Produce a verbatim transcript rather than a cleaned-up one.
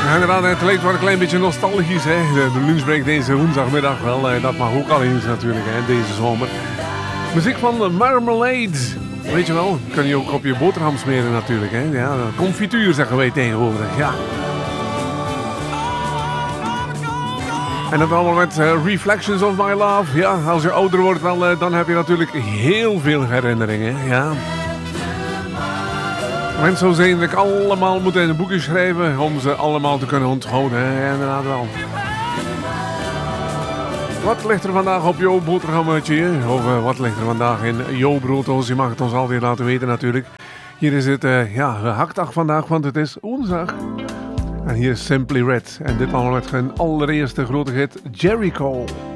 inderdaad, het leek wel een klein beetje nostalgisch, hè. De, de lunchbreak deze woensdagmiddag, wel, dat mag ook al eens natuurlijk, hè, deze zomer. Muziek van Marmalade. Weet je wel, kan je ook op je boterham smeren natuurlijk, hè. Ja, confituur zeggen wij tegenwoordig, ja. En dat allemaal met uh, Reflections of My Love. Ja, als je ouder wordt, wel, uh, dan heb je natuurlijk heel veel herinneringen, ja. Mensen zo zijn dat ik allemaal moeten in een boekje schrijven om ze allemaal te kunnen onthouden, hè. Inderdaad wel. Wat ligt er vandaag op jouw boterhammetje? Of uh, wat ligt er vandaag in jouw brooddoos? Je mag het ons altijd laten weten natuurlijk. Hier is het uh, ja, gehaktdag vandaag, want het is woensdag. En hier is Simply Red. En dit allemaal met hun allereerste grote hit, Jericho.